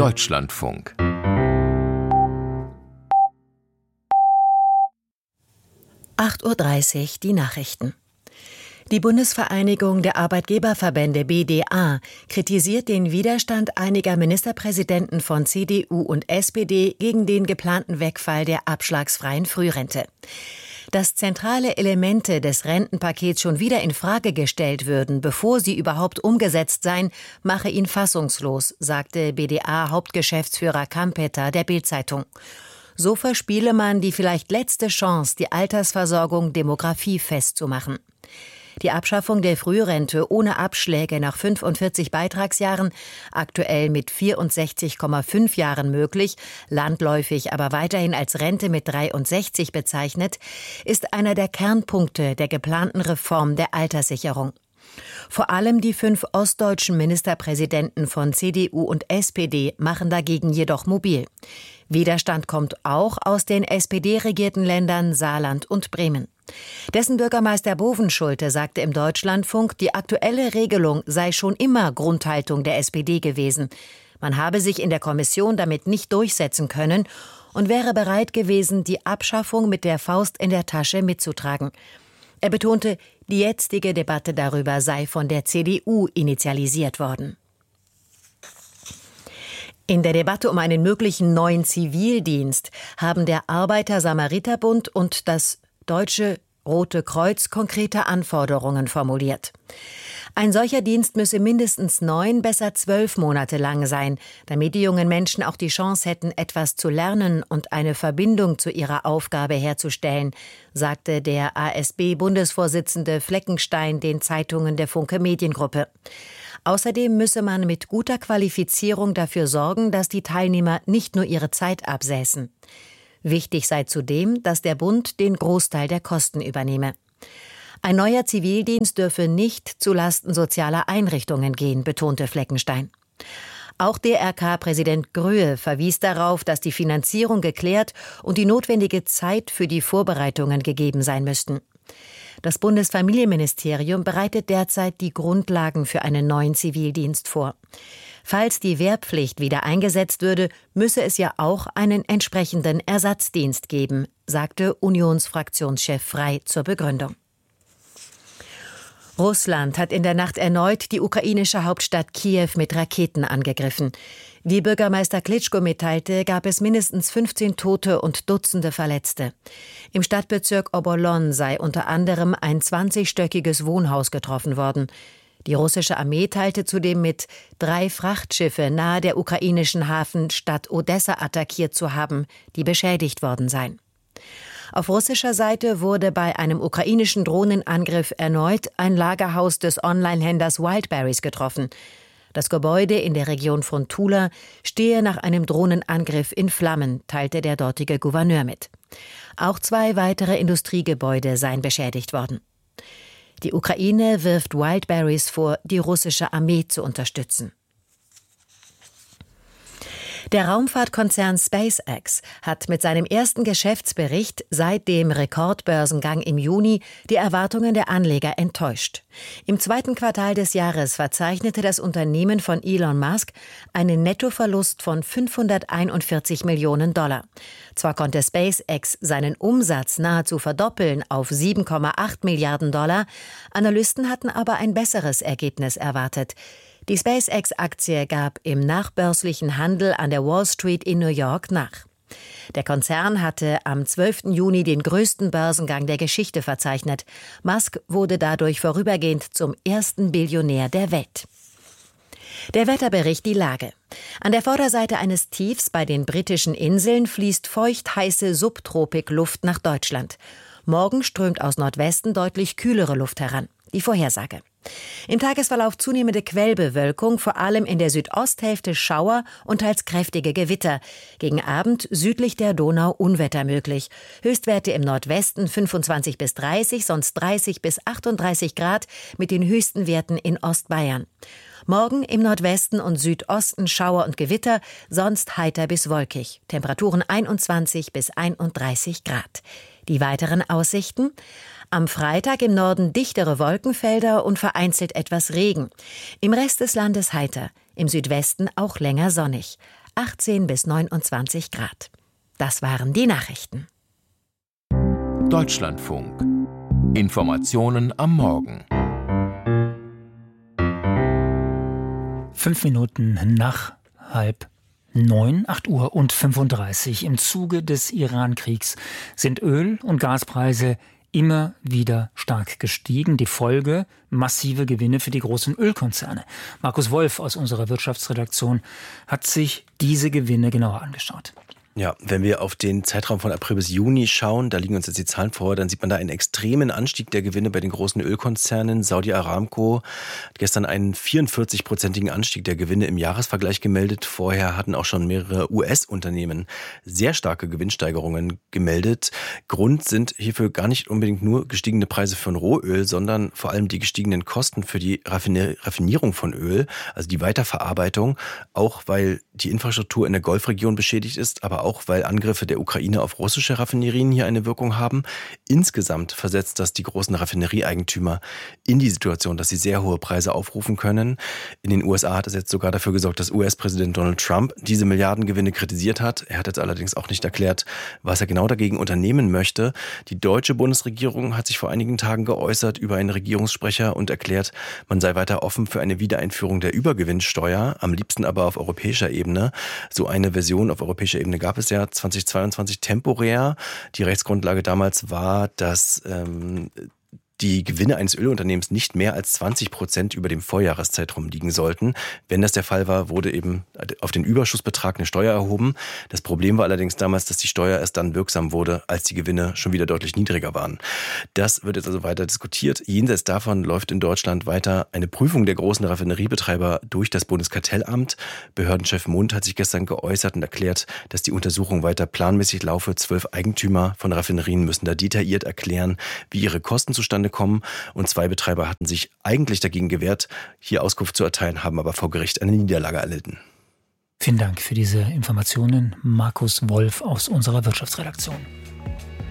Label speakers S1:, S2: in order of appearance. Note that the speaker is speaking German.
S1: Deutschlandfunk.
S2: 8:30 Uhr die Nachrichten. Die Bundesvereinigung der Arbeitgeberverbände BDA kritisiert den Widerstand einiger Ministerpräsidenten von CDU und SPD gegen den geplanten Wegfall der abschlagsfreien Frührente. Dass zentrale Elemente des Rentenpakets schon wieder in Frage gestellt würden, bevor sie überhaupt umgesetzt seien, mache ihn fassungslos, sagte BDA-Hauptgeschäftsführer Kampeter der Bild-Zeitung. So verspiele man die vielleicht letzte Chance, die Altersversorgung demografiefest zu machen. Die Abschaffung der Frührente ohne Abschläge nach 45 Beitragsjahren, aktuell mit 64,5 Jahren möglich, landläufig aber weiterhin als Rente mit 63 bezeichnet, ist einer der Kernpunkte der geplanten Reform der Alterssicherung. Vor allem die 5 ostdeutschen Ministerpräsidenten von CDU und SPD machen dagegen jedoch mobil. Widerstand kommt auch aus den SPD-regierten Ländern Saarland und Bremen. Dessen Bürgermeister Bovenschulte sagte im Deutschlandfunk, die aktuelle Regelung sei schon immer Grundhaltung der SPD gewesen. Man habe sich in der Kommission damit nicht durchsetzen können und wäre bereit gewesen, die Abschaffung mit der Faust in der Tasche mitzutragen. Er betonte, die jetzige Debatte darüber sei von der CDU initialisiert worden. In der Debatte um einen möglichen neuen Zivildienst haben der Arbeiter-Samariter-Bund und das Deutsche Rote Kreuz konkrete Anforderungen formuliert. Ein solcher Dienst müsse mindestens 9, besser 12 Monate lang sein, damit die jungen Menschen auch die Chance hätten, etwas zu lernen und eine Verbindung zu ihrer Aufgabe herzustellen, sagte der ASB-Bundesvorsitzende Fleckenstein den Zeitungen der Funke Mediengruppe. Außerdem müsse man mit guter Qualifizierung dafür sorgen, dass die Teilnehmer nicht nur ihre Zeit absäßen. Wichtig sei zudem, dass der Bund den Großteil der Kosten übernehme. Ein neuer Zivildienst dürfe nicht zulasten sozialer Einrichtungen gehen, betonte Fleckenstein. Auch DRK-Präsident Gröhe verwies darauf, dass die Finanzierung geklärt und die notwendige Zeit für die Vorbereitungen gegeben sein müssten. Das Bundesfamilienministerium bereitet derzeit die Grundlagen für einen neuen Zivildienst vor. Falls die Wehrpflicht wieder eingesetzt würde, müsse es ja auch einen entsprechenden Ersatzdienst geben, sagte Unionsfraktionschef Frey zur Begründung. Russland hat in der Nacht erneut die ukrainische Hauptstadt Kiew mit Raketen angegriffen. Wie Bürgermeister Klitschko mitteilte, gab es mindestens 15 Tote und Dutzende Verletzte. Im Stadtbezirk Obolon sei unter anderem ein 20-stöckiges Wohnhaus getroffen worden. Die russische Armee teilte zudem mit, 3 Frachtschiffe nahe der ukrainischen Hafenstadt Odessa attackiert zu haben, die beschädigt worden seien. Auf russischer Seite wurde bei einem ukrainischen Drohnenangriff erneut ein Lagerhaus des Online-Händlers Wildberries getroffen. Das Gebäude in der Region von Tula stehe nach einem Drohnenangriff in Flammen, teilte der dortige Gouverneur mit. Auch 2 weitere Industriegebäude seien beschädigt worden. Die Ukraine wirft Wildberries vor, die russische Armee zu unterstützen. Der Raumfahrtkonzern SpaceX hat mit seinem ersten Geschäftsbericht seit dem Rekordbörsengang im Juni die Erwartungen der Anleger enttäuscht. Im 2. Quartal des Jahres verzeichnete das Unternehmen von Elon Musk einen Nettoverlust von $541 Millionen. Zwar konnte SpaceX seinen Umsatz nahezu verdoppeln auf $7,8 Milliarden, Analysten hatten aber ein besseres Ergebnis erwartet. Die SpaceX-Aktie gab im nachbörslichen Handel an der Wall Street in New York nach. Der Konzern hatte am 12. Juni den größten Börsengang der Geschichte verzeichnet. Musk wurde dadurch vorübergehend zum ersten Billionär der Welt. Der Wetterbericht die Lage. An der Vorderseite eines Tiefs bei den britischen Inseln fließt feucht-heiße Subtropikluft nach Deutschland. Morgen strömt aus Nordwesten deutlich kühlere Luft heran. Die Vorhersage. Im Tagesverlauf zunehmende Quellbewölkung, vor allem in der Südosthälfte Schauer und teils kräftige Gewitter. Gegen Abend südlich der Donau Unwetter möglich. Höchstwerte im Nordwesten 25 bis 30, sonst 30 bis 38 Grad mit den höchsten Werten in Ostbayern. Morgen im Nordwesten und Südosten Schauer und Gewitter, sonst heiter bis wolkig. Temperaturen 21 bis 31 Grad. Die weiteren Aussichten? Am Freitag im Norden dichtere Wolkenfelder und vereinzelt etwas Regen. Im Rest des Landes heiter, im Südwesten auch länger sonnig. 18 bis 29 Grad. Das waren die Nachrichten.
S1: Deutschlandfunk. Informationen am Morgen.
S3: 5 Minuten nach 8:30, 8:35 Uhr. Im Zuge des Iran-Kriegs sind Öl- und Gaspreise immer wieder stark gestiegen. Die Folge: massive Gewinne für die großen Ölkonzerne. Markus Wolf aus unserer Wirtschaftsredaktion hat sich diese Gewinne genauer angeschaut.
S4: Ja, wenn wir auf den Zeitraum von April bis Juni schauen, da liegen uns jetzt die Zahlen vor, dann sieht man da einen extremen Anstieg der Gewinne bei den großen Ölkonzernen. Saudi Aramco hat gestern einen 44-prozentigen Anstieg der Gewinne im Jahresvergleich gemeldet. Vorher hatten auch schon mehrere US-Unternehmen sehr starke Gewinnsteigerungen gemeldet. Grund sind hierfür gar nicht unbedingt nur gestiegene Preise von Rohöl, sondern vor allem die gestiegenen Kosten für die Raffinierung von Öl, also die Weiterverarbeitung, auch weil die Infrastruktur in der Golfregion beschädigt ist, aber auch weil Angriffe der Ukraine auf russische Raffinerien hier eine Wirkung haben. Insgesamt versetzt das die großen Raffinerieeigentümer in die Situation, dass sie sehr hohe Preise aufrufen können. In den USA hat es jetzt sogar dafür gesorgt, dass US-Präsident Donald Trump diese Milliardengewinne kritisiert hat. Er hat jetzt allerdings auch nicht erklärt, was er genau dagegen unternehmen möchte. Die deutsche Bundesregierung hat sich vor einigen Tagen geäußert über einen Regierungssprecher und erklärt, man sei weiter offen für eine Wiedereinführung der Übergewinnsteuer, am liebsten aber auf europäischer Ebene. So eine Version auf europäischer Ebene gab es ja 2022 temporär. Die Rechtsgrundlage damals war, dass die Gewinne eines Ölunternehmens nicht mehr als 20% über dem Vorjahreszeitraum liegen sollten. Wenn das der Fall war, wurde eben auf den Überschussbetrag eine Steuer erhoben. Das Problem war allerdings damals, dass die Steuer erst dann wirksam wurde, als die Gewinne schon wieder deutlich niedriger waren. Das wird jetzt also weiter diskutiert. Jenseits davon läuft in Deutschland weiter eine Prüfung der großen Raffineriebetreiber durch das Bundeskartellamt. Behördenchef Mund hat sich gestern geäußert und erklärt, dass die Untersuchung weiter planmäßig laufe. 12 Eigentümer von Raffinerien müssen da detailliert erklären, wie ihre Kosten zustande kommen. Und 2 Betreiber hatten sich eigentlich dagegen gewehrt, hier Auskunft zu erteilen, haben aber vor Gericht eine Niederlage erlitten.
S3: Vielen Dank für diese Informationen, Markus Wolf aus unserer Wirtschaftsredaktion.